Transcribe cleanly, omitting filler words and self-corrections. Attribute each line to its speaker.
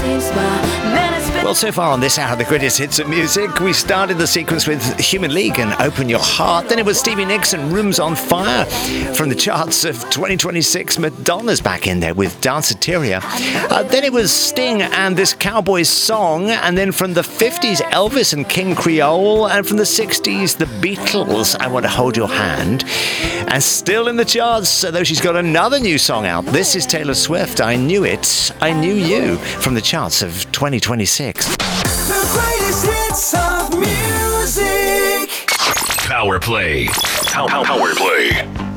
Speaker 1: Well, so far on this hour of the greatest hits of music, we started the sequence with Human League and Open Your Heart. Then it was Stevie Nicks and Rooms on Fire. From the charts of 2026, Madonna's back in there with Danceteria. Then it was Sting and This Cowboy's Song. And then from the 50s, Elvis and King Creole. And from the 60s, the Beatles, I Want to Hold Your Hand. And still in the charts, though she's got another new song out. This is Taylor Swift, I Knew It, I Knew You, from the charts of 2026.
Speaker 2: The greatest hits of music.
Speaker 3: Power Play. Power Play.